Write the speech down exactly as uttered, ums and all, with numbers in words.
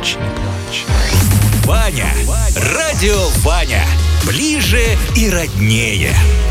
плачь, не плачь. Ваня. Радио Ваня. Ближе и роднее.